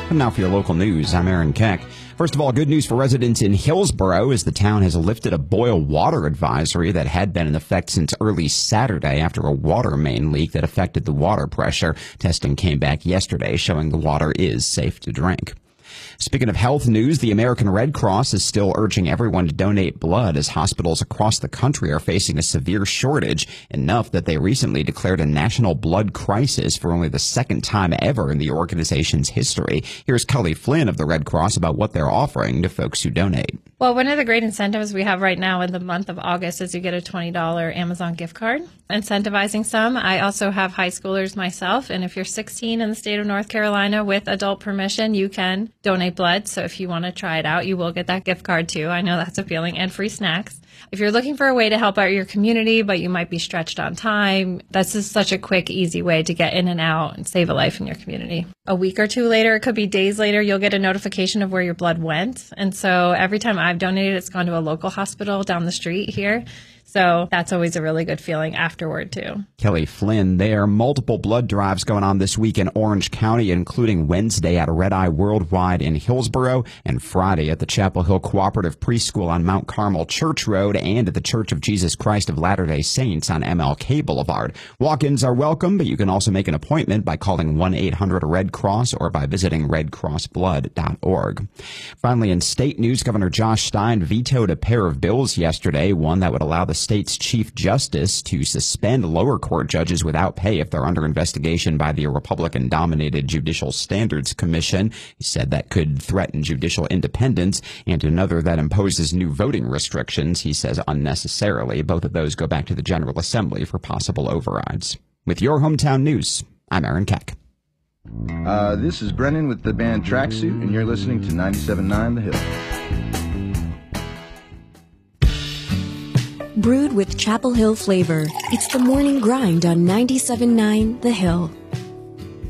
And now for your local news, I'm Aaron Keck. First of all, good news for residents in Hillsborough as the town has lifted a boil water advisory that had been in effect since early Saturday after a water main leak that affected the water pressure. Testing came back yesterday showing the water is safe to drink. Speaking of health news, the American Red Cross is still urging everyone to donate blood as hospitals across the country are facing a severe shortage, enough that they recently declared a national blood crisis for only the second time ever in the organization's history. Here's Kelly Flynn of the Red Cross about what they're offering to folks who donate. Well, one of the great incentives we have right now in the month of August is you get a $20 Amazon gift card, incentivizing some. I also have high schoolers myself, and if you're 16 in the state of North Carolina with adult permission, you can donate blood. So if you want to try it out, you will get that gift card too. I know that's appealing, and free snacks. If you're looking for a way to help out your community, but you might be stretched on time, that's just such a quick, easy way to get in and out and save a life in your community. A week or two later, it could be days later, you'll get a notification of where your blood went. And so every time I've donated, it's gone to a local hospital down the street here. So that's always a really good feeling afterward, too. Kelly Flynn there. Multiple blood drives going on this week in Orange County, including Wednesday at Red Eye Worldwide in Hillsborough and Friday at the Chapel Hill Cooperative Preschool on Mount Carmel Church Road and at the Church of Jesus Christ of Latter-day Saints on MLK Boulevard. Walk-ins are welcome, but you can also make an appointment by calling 1-800-RED-CROSS or by visiting redcrossblood.org. Finally, in state news, Governor Josh Stein vetoed a pair of bills yesterday, one that would allow the state's chief justice to suspend lower court judges without pay if they're under investigation by the Republican-dominated Judicial Standards Commission. He said that could threaten judicial independence, and another that imposes new voting restrictions, he says unnecessarily. Both of those go back to the General Assembly for possible overrides. With your hometown news, I'm Aaron Keck. This is Brennan with the band Tracksuit, and you're listening to 97.9 The Hill. Brewed with Chapel Hill flavor, it's the morning grind on 97.9 The Hill.